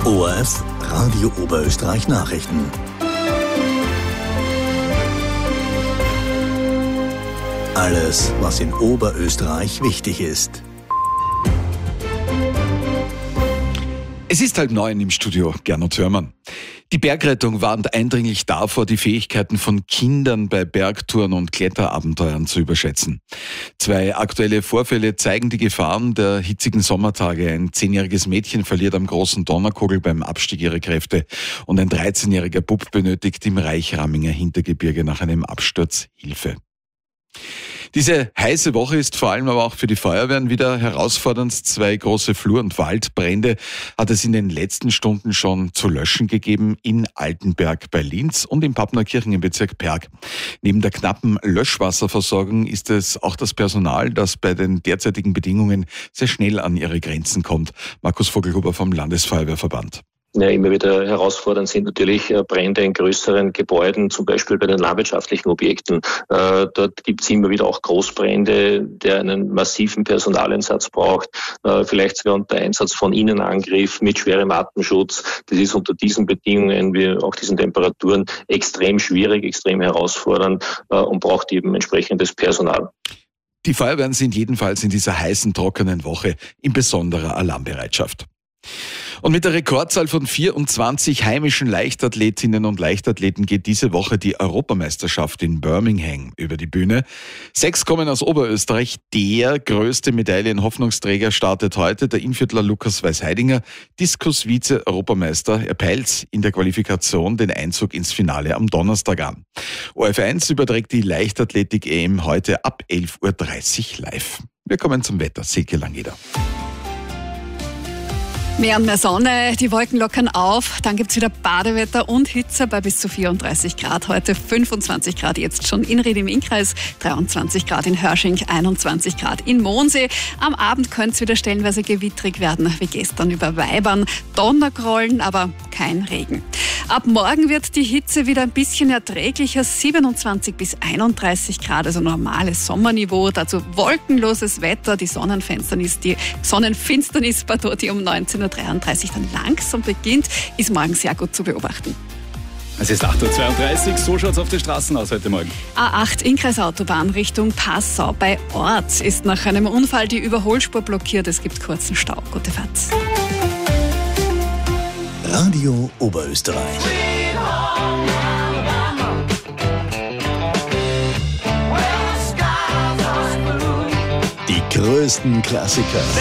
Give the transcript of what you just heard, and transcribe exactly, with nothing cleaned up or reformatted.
O R F Radio Oberösterreich Nachrichten. Alles, was in Oberösterreich wichtig ist. Es ist halb neun im Studio, Gernot Hörmann. Die Bergrettung warnt eindringlich davor, die Fähigkeiten von Kindern bei Bergtouren und Kletterabenteuern zu überschätzen. Zwei aktuelle Vorfälle zeigen die Gefahren der hitzigen Sommertage. Ein zehnjähriges Mädchen verliert am großen Donnerkogel beim Abstieg ihre Kräfte und ein dreizehnjähriger Bub benötigt im Reichraminger Hintergebirge nach einem Absturz Hilfe. Diese heiße Woche ist vor allem aber auch für die Feuerwehren wieder herausfordernd. Zwei große Flur- und Waldbrände hat es in den letzten Stunden schon zu löschen gegeben in Altenberg bei Linz und in Pappnerkirchen im Bezirk Perg. Neben der knappen Löschwasserversorgung ist es auch das Personal, das bei den derzeitigen Bedingungen sehr schnell an ihre Grenzen kommt. Markus Vogelhuber vom Landesfeuerwehrverband. Ja, immer wieder herausfordernd sind natürlich Brände in größeren Gebäuden, zum Beispiel bei den landwirtschaftlichen Objekten. Äh, dort gibt es immer wieder auch Großbrände, der einen massiven Personaleinsatz braucht, äh, vielleicht sogar unter Einsatz von Innenangriff mit schwerem Atemschutz. Das ist unter diesen Bedingungen, wie auch diesen Temperaturen, extrem schwierig, extrem herausfordernd äh, und braucht eben entsprechendes Personal. Die Feuerwehren sind jedenfalls in dieser heißen, trockenen Woche in besonderer Alarmbereitschaft. Und mit der Rekordzahl von vierundzwanzig heimischen Leichtathletinnen und Leichtathleten geht diese Woche die Europameisterschaft in Birmingham über die Bühne. Sechs kommen aus Oberösterreich. Der größte Medaillenhoffnungsträger startet heute, der Innviertler Lukas Weißheidinger, Diskus-Vize-Europameister. Er peilt in der Qualifikation den Einzug ins Finale am Donnerstag an. O R F eins überträgt die Leichtathletik-E M heute ab elf Uhr dreißig live. Wir kommen zum Wetter. Silke Langeder. Mehr und mehr Sonne, die Wolken lockern auf, dann gibt's wieder Badewetter und Hitze bei bis zu vierunddreißig Grad. Heute fünfundzwanzig Grad jetzt schon in Ried im Innkreis, dreiundzwanzig Grad in Hörsching, einundzwanzig Grad in Mondsee. Am Abend könnte es wieder stellenweise gewittrig werden, wie gestern über Weibern. Donnergrollen, aber kein Regen. Ab morgen wird die Hitze wieder ein bisschen erträglicher, siebenundzwanzig bis einunddreißig Grad, also normales Sommerniveau. Dazu wolkenloses Wetter, die Sonnenfinsternis, die Sonnenfinsternis, pardon, die um neunzehn Uhr dreiunddreißig dann langsam beginnt, ist morgen sehr gut zu beobachten. Es ist acht Uhr zweiunddreißig, so schaut es auf den Straßen aus heute Morgen. A acht Innkreisautobahn Richtung Passau bei Orts ist nach einem Unfall die Überholspur blockiert. Es gibt kurzen Stau. Gute Fahrt. Radio Oberösterreich. Die größten Klassiker.